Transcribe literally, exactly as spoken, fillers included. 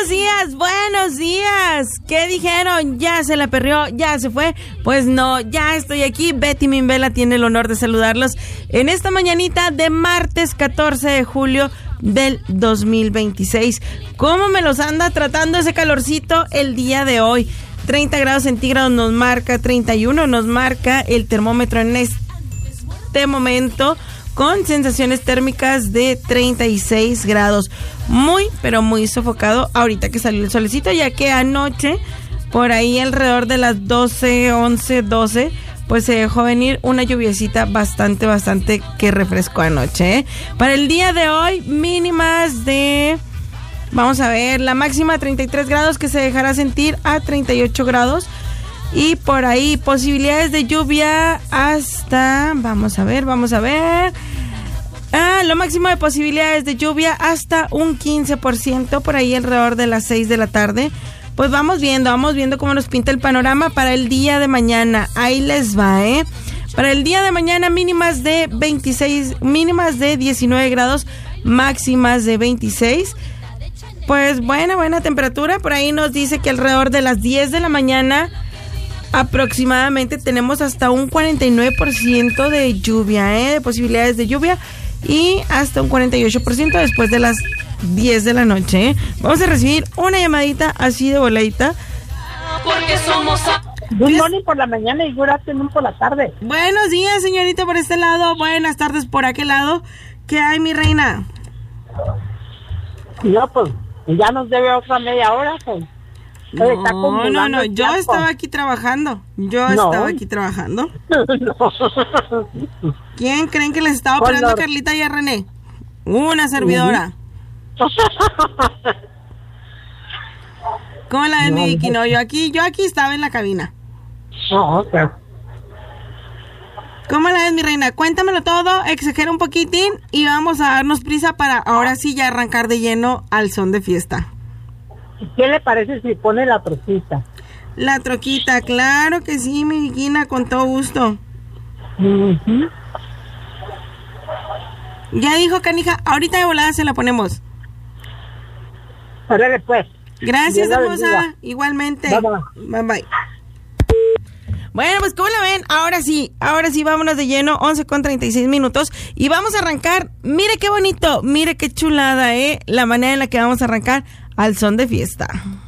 Buenos días, buenos días. ¿Qué dijeron? ¿Ya se la perrió? ¿Ya se fue? Pues no, ya estoy aquí. Betty Minvela tiene el honor de saludarlos en esta mañanita de martes catorce de julio del dos mil veintiséis. ¿Cómo me los anda tratando ese calorcito el día de hoy? treinta grados centígrados nos marca, treinta y uno nos marca el termómetro en este momento, con sensaciones térmicas de treinta y seis grados. Muy, pero muy sofocado ahorita que salió el solecito, ya que anoche, por ahí alrededor de las doce, once, doce, pues se dejó venir una lluviecita bastante, bastante que refrescó anoche, ¿eh? Para el día de hoy, mínimas de... Vamos a ver, la máxima treinta y tres grados, que se dejará sentir a treinta y ocho grados. Y por ahí posibilidades de lluvia hasta, vamos a ver, vamos a ver, ah, lo máximo de posibilidades de lluvia hasta un quince por ciento por ahí alrededor de las seis de la tarde. Pues vamos viendo, vamos viendo cómo nos pinta el panorama para el día de mañana. Ahí les va, ¿eh? Para el día de mañana mínimas de veintiséis, mínimas de diecinueve grados, máximas de veintiséis. Pues buena, buena temperatura. Por ahí nos dice que alrededor de las diez de la mañana aproximadamente tenemos hasta un cuarenta y nueve por ciento de lluvia, ¿eh? De posibilidades de lluvia, y hasta un cuarenta y ocho por ciento después de las diez de la noche, ¿eh? Vamos a recibir una llamadita así de voladita. Porque somos... Good morning por la mañana y good afternoon por la tarde. Buenos días, señorita, por este lado. Buenas tardes por aquel lado. ¿Qué hay, mi reina? No, pues ya nos debe otra media hora, pues. No, no, no, yo estaba aquí trabajando. Yo no. estaba aquí trabajando. No. ¿Quién creen que les estaba operando a Carlita y a René? Una servidora. Uh-huh. ¿Cómo la ves, no, mi Vicky? No, yo aquí, yo aquí estaba en la cabina. No, ok. ¿Cómo la ves, mi reina? Cuéntamelo todo, exagera un poquitín y vamos a darnos prisa para ahora sí ya arrancar de lleno al son de fiesta. ¿Qué le parece si pone la troquita? La troquita, claro que sí, mi Viquina, con todo gusto. Uh-huh. Ya dijo, canija, ahorita de volada se la ponemos. Órale, pues. Gracias, hermosa. Igualmente. Bye bye. Bye bye. Bueno, pues ¿cómo la ven? Ahora sí, ahora sí, vámonos de lleno, once con treinta y seis minutos, y vamos a arrancar. Mire qué bonito, mire qué chulada, ¿eh? La manera en la que vamos a arrancar al son de fiesta.